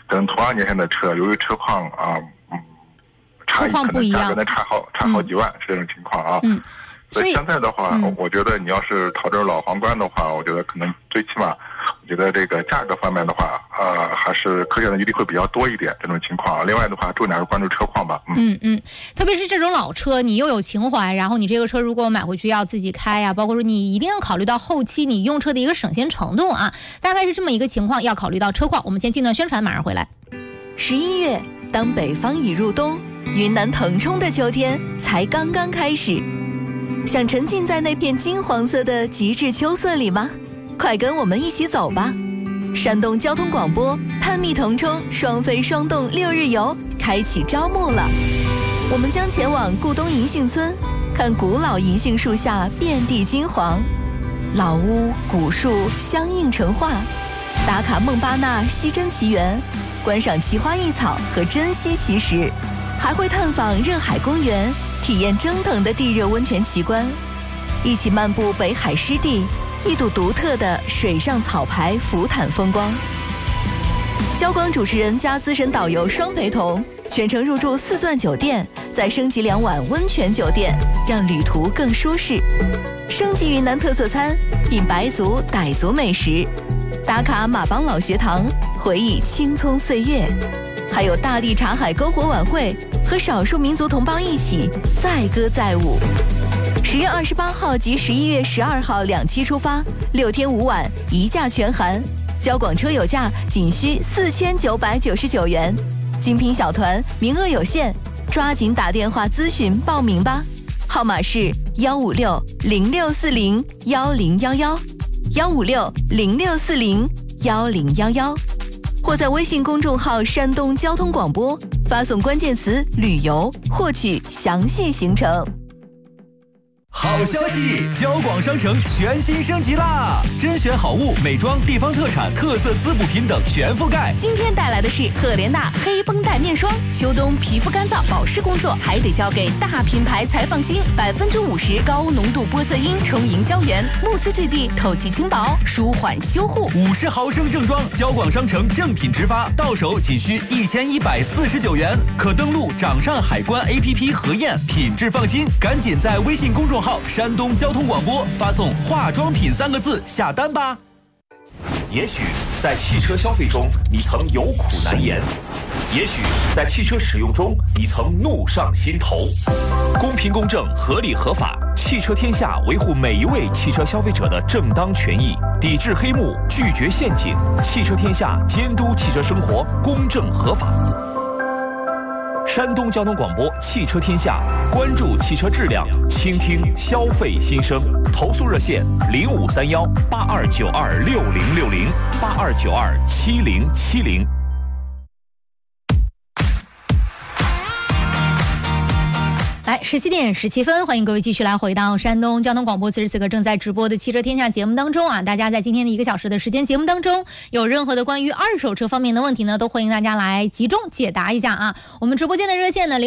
跟同样年限的车，由于车况差异可能价格能差好几万，是这种情况啊。所以现在的话，我觉得你要是淘这种老皇冠的话，我觉得可能最起码，我觉得这个价格方面的话，还是可选的余地会比较多一点这种情况。另外的话，重点是关注车况吧。 特别是这种老车，你又有情怀，然后你这个车如果买回去要自己开呀，包括说你一定要考虑到后期你用车的一个省心程度啊，大概是这么一个情况，要考虑到车况。我们先进段宣传，马上回来。 11月，当北方已入冬，云南腾冲的秋天才刚刚开始。想沉浸在那片金黄色的极致秋色里吗？快跟我们一起走吧！山东交通广播探秘腾冲双飞双动6日游开启招募了，我们将前往固东银杏村，看古老银杏树下遍地金黄，老屋古树相映成画，打卡孟巴纳西珍奇园，观赏奇花异草和珍稀奇石，还会探访热海公园，体验蒸腾的地热温泉奇观，一起漫步北海湿地，一睹独特的水上草牌浮坦风光。交广主持人加资深导游双陪同，全程入住4钻酒店，再升级2晚温泉酒店，让旅途更舒适。升级云南特色餐，品白族傣族美食，打卡马帮老学堂，回忆青葱岁月。还有大地茶海篝火晚会，和少数民族同胞一起载歌载舞。10月28号及11月12号2期出发，6天5晚1价全含，交广车友价仅需4999元，精品小团名额有限，抓紧打电话咨询报名吧，号码是156-0640-111，156-0640-1011，或在微信公众号山东交通广播发送关键词旅游获取详细行程。 好消息，交广商城全新升级啦！甄选好物、美妆、地方特产、特色滋补品等全覆盖。 今天带来的是赫莲娜黑绷带面霜，秋冬皮肤干燥保湿工作还得交给大品牌才放心，50%高浓度玻色因充盈胶原，慕斯质地，透气轻薄，舒缓修护。 50毫升正装，交广商城正品直发，到手仅需1149元，可登录掌上海关 APP 核验，品质放心。赶紧在微信公众号山东交通广播发送化妆品3个字下单吧。 也许在汽车消费中你曾有苦难言，也许在汽车使用中你曾怒上心头。公平公正，合理合法，汽车天下维护每一位汽车消费者的正当权益，抵制黑幕，拒绝陷阱。汽车天下监督汽车生活公正合法。山东交通广播汽车天下，关注汽车质量，倾听消费心声。投诉热线0531-8292-6060，8292-7070。 来，17点17分，欢迎各位继续来回到山东交通广播，此时此刻正在直播的汽车天下节目当中啊！大家在今天的1个小时的时间节目当中，有任何的关于二手车方面的问题呢，都欢迎大家来集中解答一下啊！我们直播间的热线呢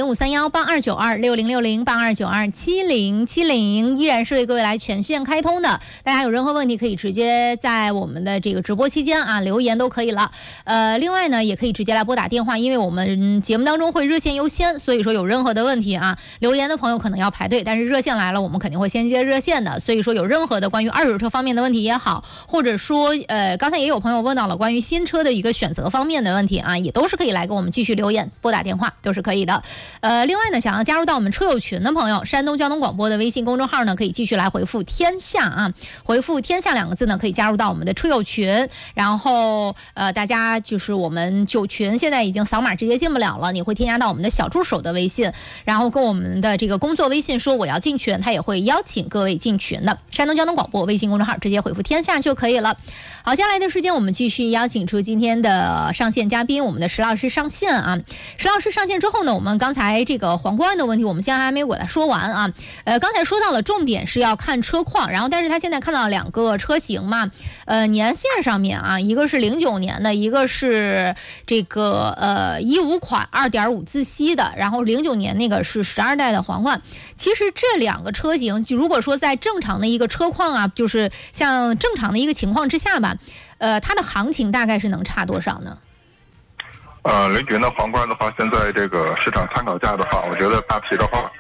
，0531-8292-6060，8292-7070，依然是为各位来全线开通的。大家有任何问题可以直接在我们的这个直播期间啊留言都可以了。另外呢，也可以直接来拨打电话，因为我们节目当中会热线优先，所以说有任何的问题啊，留言的朋友可能要排队，但是热线来了，我们肯定会先接热线的。所以说有任何的关于二手车方面的问题也好，或者说刚才也有朋友问到了关于新车的一个选择方面的问题啊，也都是可以来跟我们继续留言、拨打电话，都是可以的。另外呢，想要加入到我们车友群的朋友，山东交通广播的微信公众号呢，可以继续来回复天下啊，回复天下2个字呢，可以加入到我们的车友群。然后大家就是我们9群现在已经扫码直接进不了了，你会添加到我们的小助手的微信，然后跟我们的这个工作微信说我要进群，他也会邀请各位进群的。山东交通广播微信公众号直接回复天下就可以了。好，接下来的时间我们继续邀请出今天的上线嘉宾，我们的石老师上线啊。石老师上线之后呢，我们刚才这个皇冠的问题我们现在还没有给他说完啊。刚才说到了重点是要看车况，然后但是他现在看到2个车型嘛，年限上面啊，一个是09年的，一个是这个15款 2.5 自吸的，然后09年那个是12代的皇冠。其实这2个车型如果说在正常的一个车况啊，就是像正常的一个情况之下吧，它的行情大概是能差多少呢？ 09的皇冠的话，现在这个市场参考价的话，我觉得大体的话，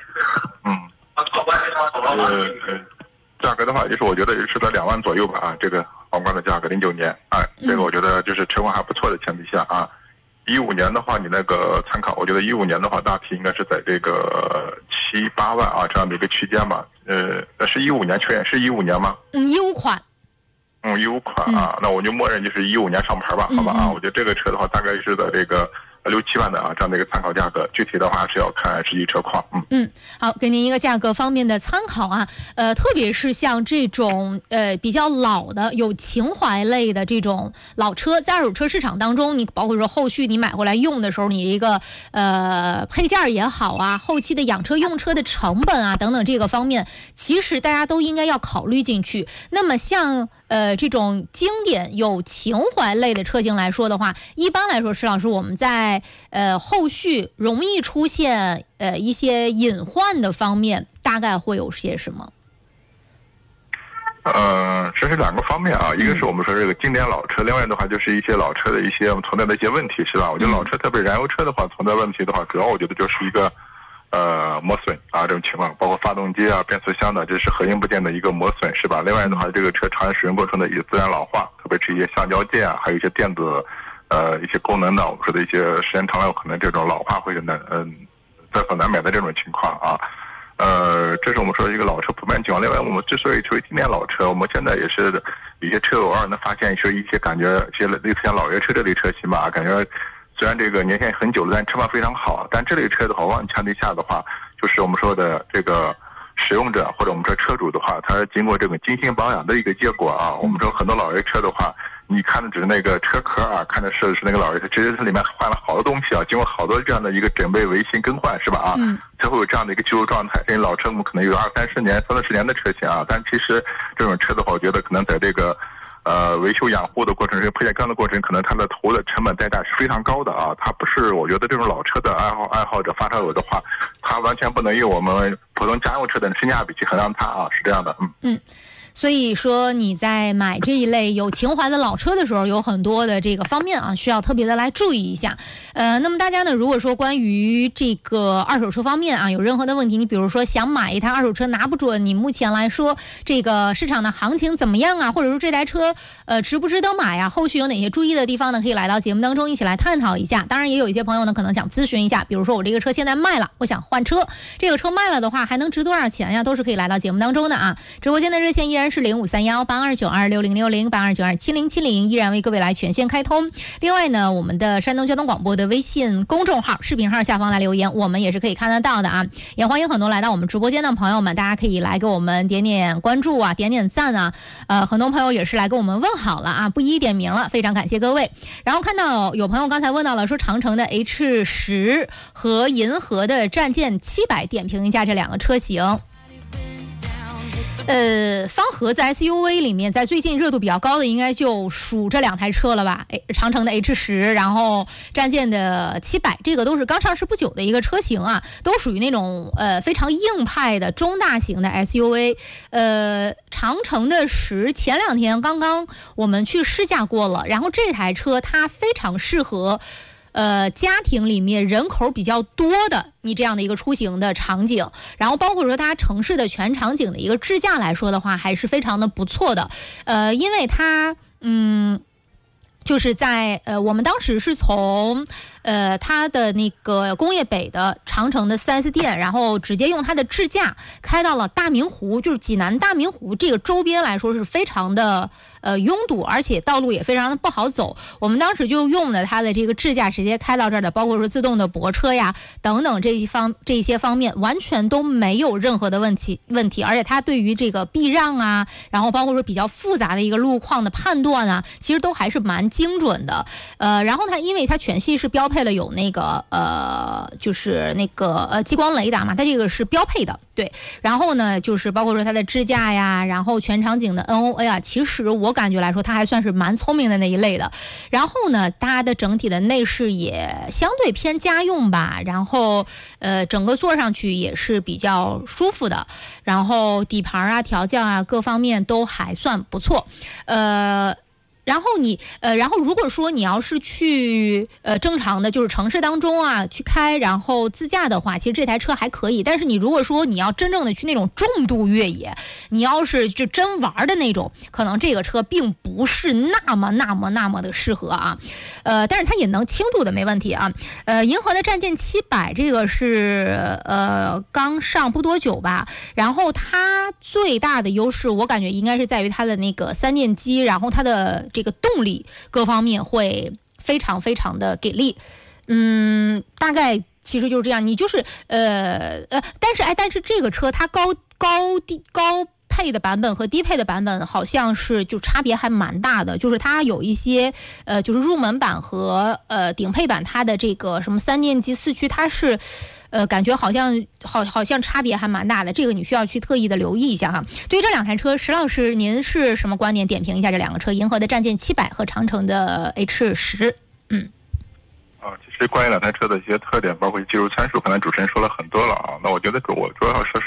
价格的话，就是我觉得是在2万左右吧啊，这个皇冠的价格09年，这个我觉得就是车况还不错的前提下啊。15年的话，你那个参考，我觉得15年的话，大体应该是在这个7、8万啊这样的一个区间吧。是15年，确认是15年吗 ？15款。 15款啊，那我就默认就是15年上牌吧，好吧啊。我觉得这个车的话，大概是在这个6、7万的啊这样的一个参考价格，具体的话是要看实际车况。 好，给您一个价格方面的参考啊。特别是像这种比较老的有情怀类的这种老车，在二手车市场当中，你包括说后续你买回来用的时候，你一个配件也好啊，后期的养车用车的成本啊等等这个方面，其实大家都应该要考虑进去。那么像这种经典有情怀类的车型来说的话，一般来说，施老师，我们在后续容易出现一些隐患的方面，大概会有些什么？ 这是2个方面啊，一个是我们说这个经典老车，另外的话就是一些老车的一些存在的一些问题，是吧？我觉得老车特别燃油车的话，存在问题的话，主要我觉得就是一个磨损啊这种情况，包括发动机啊、变速箱的，这是核心部件的一个磨损，是吧？另外的话，这个车长期使用过程的一些自然老化，特别是一些橡胶件啊，还有一些电子一些功能的，我们说的一些时间长了，可能这种老化会在所难免的这种情况啊。这是我们说的一个老车普遍情况。另外，我们之所以成为经典老车，我们现在也是有些车偶尔能发现是一些感觉一些类似像老爷车这类车型吧，感觉虽然这个年限很久了，但车况非常好。但这类车的话，往往前提下的话，就是我们说的这个使用者或者我们说车主的话，他经过这个精心保养的一个结果啊。我们说很多老爷车的话，你看的只是那个车壳啊，看的是那个老爷车，其实它里面换了好多东西啊，经过好多这样的一个准备、维新、更换，是吧啊？才会有这样的一个技术状态。这老车我们可能有20、30年、30、40年的车型啊，但其实这种车的话，我觉得可能在这个维修养护的过程中、配件更的过程，可能它的投的成本代价是非常高的啊。它不是，我觉得这种老车的爱好者、发烧友的话，它完全不能用我们普通家用车的性价比去衡量它啊，是这样的。 所以说你在买这一类有情怀的老车的时候，有很多的这个方面啊，需要特别的来注意一下。那么大家呢，如果说关于这个二手车方面啊，有任何的问题，你比如说想买一台二手车拿不准，你目前来说这个市场的行情怎么样啊，或者说这台车值不值得买啊，后续有哪些注意的地方呢？可以来到节目当中一起来探讨一下。当然也有一些朋友呢，可能想咨询一下，比如说我这个车现在卖了，我想换车，这个车卖了的话还能值多少钱呀？都是可以来到节目当中的啊。直播间的热线依然是053182926060，82927070，依然为各位来全线开通。另外呢，我们的山东交通广播的微信公众号、视频号下方来留言，我们也是可以看得到的啊。也欢迎很多来到我们直播间的朋友们，大家可以来给我们点点关注啊，点点赞啊。很多朋友也是来跟我们问好了啊，不一一点名了，非常感谢各位。然后看到有朋友刚才问到了，说长城的 H10和银河的战舰700，点评一下这2个车型。方盒在 SUV 里面，在最近热度比较高的应该就数这2台车了吧？长城的 H10，然后战舰的700，这个都是刚上市不久的一个车型啊，都属于那种非常硬派的中大型的 SUV。长城的10前2天刚刚我们去试驾过了，然后这台车它非常适合家庭里面人口比较多的你这样的一个出行的场景，然后包括说它城市的全场景的一个智驾来说的话，还是非常的不错的。因为它就是在我们当时是从它的那个工业北的长城的4S店，然后直接用它的智驾开到了大明湖，就是济南大明湖这个周边来说是非常的拥堵，而且道路也非常的不好走。我们当时就用了它的这个智驾直接开到这儿的，包括说自动的泊车呀等等这些方面完全都没有任何的问题，而且它对于这个避让啊，然后包括说比较复杂的一个路况的判断啊，其实都还是蛮精准的。然后它因为它全系是标配了有那个就是那个激光雷达嘛，它这个是标配的，对。然后呢，就是包括说它的支架呀，然后全场景的 NOA 啊，其实我感觉来说它还算是蛮聪明的那一类的。然后呢，它的整体的内饰也相对偏家用吧，然后整个坐上去也是比较舒服的，然后底盘啊、调教啊各方面都还算不错。 然后如果说你要是去正常的就是城市当中啊去开，然后自驾的话，其实这台车还可以。但是你如果说你要真正的去那种重度越野，你要是就真玩的那种，可能这个车并不是那么的适合啊。但是它也能轻度的没问题啊。银河的战舰700这个是刚上不多久吧，然后它最大的优势我感觉应该是在于它的那个3电机，然后它的这个动力各方面会非常的给力。大概其实就是这样。你就是但是这个车它高配的版本和低配的版本好像是就差别还蛮大的，就是它有一些就是入门版和顶配版，它的这个什么3电机4驱，它是感觉好像差别还蛮大的，这个你需要去特意的留意一下哈。对于这2台车，石老师您是什么观点？点评一下这2个车，银河的战舰700和长城的 H10。 其实关于2台车的一些特点，包括技术参数，可能主持人说了很多了啊。那我觉得我主要说是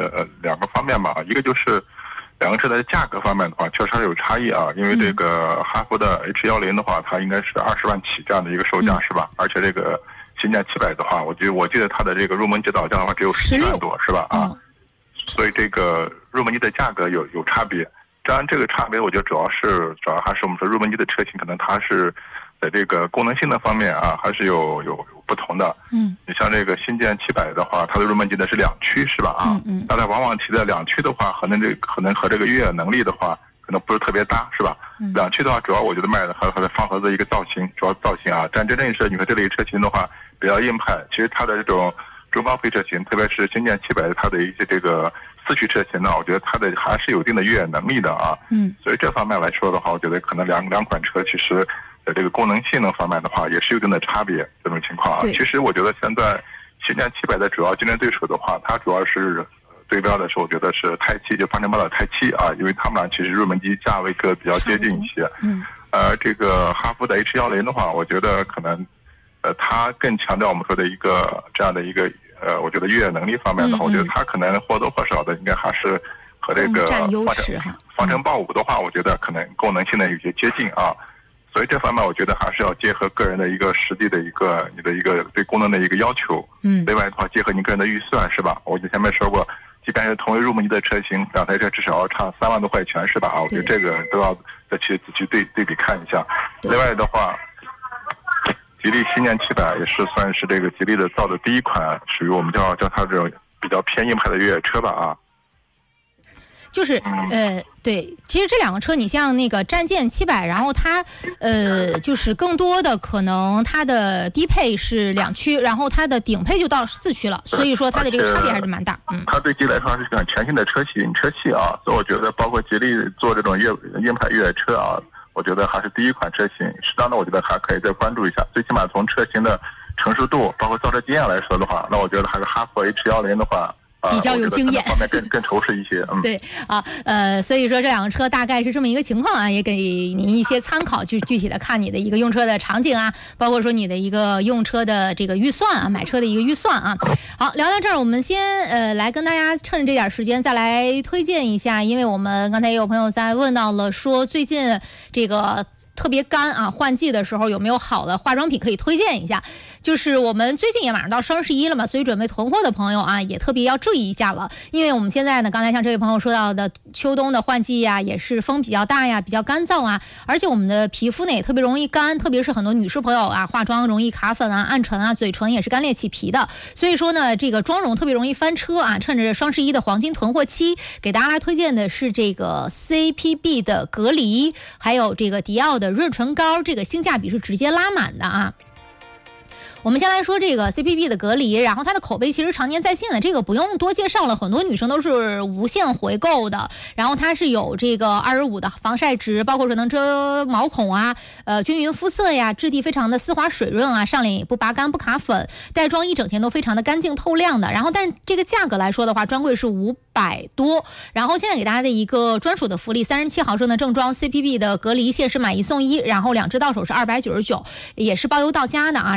2个方面吧，一个就是2个车的价格方面的话，确实还是有差异啊。因为这个哈弗的 H10的话，它应该是20万起这样的一个售价，是吧？而且这个新建700的话，我记得它的这个入门级导向的话只有17万多，是吧？所以这个入门级的价格有差别。当然，这个差别我觉得主要还是我们说入门级的车型，可能它是在这个功能性的方面啊，还是有不同的。你像这个新建700的话，它的入门级的是2驱，是吧？那它往往提的2驱的话，可能和这个越野能力的话，可能不是特别搭，是吧？2驱的话，主要我觉得卖的还是方盒子一个造型，主要造型啊。但真正是你说这类车型的话，比较硬派。其实它的这种中高配车型，特别是新建700，它的一些这个4驱车型呢，我觉得它的还是有一定的越野能力的啊。所以这方面来说的话，我觉得可能两款车其实在这个功能性能方面的话，也是有一定的差别这种情况啊。其实我觉得现在新建700的主要竞争对手的话，它主要是对标的是我觉得是泰7，就8.8的泰7啊，因为他们俩其实入门级价位比较接近一些。这个哈弗的 H10的话，我觉得可能它更强调我们说的一个这样的一个我觉得越野能力方面的话，我觉得它可能或多或少的应该还是和这个方程豹5的话，我觉得可能功能性的有些接近啊。所以这方面我觉得还是要结合个人的一个实际的你的一个对功能的一个要求。另外的话，结合你个人的预算，是吧？我前面说过，即便是同为入门级的车型，2台车至少要差3万多块钱，是吧？我觉得这个都要再去仔细对比看一下。另外的话，吉利新建700也是算是这个吉利的造的第一款属于我们叫它这种比较偏硬派的越野车吧啊。 就是对，其实这2个车，你像那个战舰700，然后它就是更多的可能它的低配是2驱，然后它的顶配就到4驱了，所以说它的这个差别还是蛮大。 它对吉利来说是一款全新的车系啊，所以我觉得包括吉利做这种硬派越野车啊，我觉得还是第一款车型。适当的我觉得还可以再关注一下，最起码从车型的成熟度，包括造车经验来说的话，那我觉得还是哈弗 H10的话比较有经验， 方面更成熟一些。 对啊，所以说这2个车大概是这么一个情况啊，也给您一些参考，具体的看你的一个用车的场景啊，包括说你的一个用车的这个预算啊，买车的一个预算啊。好，聊到这儿，我们先来跟大家趁着这点时间再来推荐一下，因为我们刚才也有朋友在问到了，说最近这个特别干啊，换季的时候有没有好的化妆品可以推荐一下？就是我们最近也马上到双11了嘛，所以准备囤货的朋友啊，也特别要注意一下了。因为我们现在呢，刚才像这位朋友说到的，秋冬的换季呀，也是风比较大呀，比较干燥啊，而且我们的皮肤呢也特别容易干，特别是很多女士朋友啊，化妆容易卡粉啊、暗沉啊，嘴唇也是干裂起皮的。所以说呢，这个妆容特别容易翻车啊。趁着双11的黄金囤货期，给大家来推荐的是这个 CPB 的隔离，还有这个迪奥的润唇膏，这个性价比是直接拉满的啊。我们先来说这个 CPB 的隔离，然后它的口碑其实常年在线的，这个不用多介绍了，很多女生都是无限回购的。然后它是有这个25的防晒值，包括说能遮毛孔啊，均匀肤色呀，质地非常的丝滑水润啊，上脸也不拔干不卡粉，带妆一整天都非常的干净透亮的。然后但是这个价格来说的话，专柜是500多，然后现在给大家的一个专属的福利，37毫升的正装 CPB 的隔离限时买1送1，然后2支到手是299，也是包邮到家的啊。然后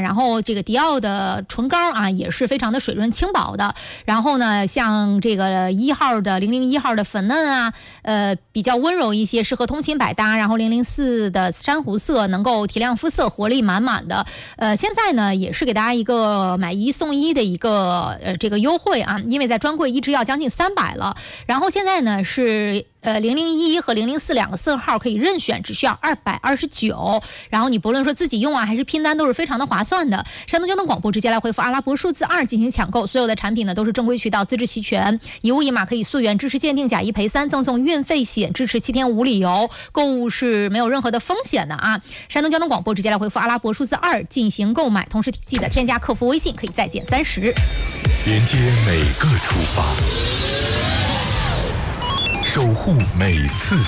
这个迪奥的唇膏啊，也是非常的水润轻薄的。然后呢，像这个1号的001号的粉嫩啊，比较温柔一些，适合通勤百搭。然后004的珊瑚色能够提亮肤色，活力满满的。现在呢也是给大家一个买1送1的一个这个优惠啊，因为在专柜一支要将近300了。然后现在呢是001和004两个色号可以任选，只需要229。然后你不论说自己用啊还是拼单都是非常的划算的。山东交通广播直接来回复阿拉伯数字2进行抢购，所有的产品呢都是正规渠道，资质齐全，一物一码可以溯源，支持鉴定，假一赔3，赠送运费险，支持7天无理由购物是没有任何的风险的啊！山东交通广播直接来回复阿拉伯数字2进行购买，同时记得添加客服微信，可以再减30。 连接每个出发，守护每次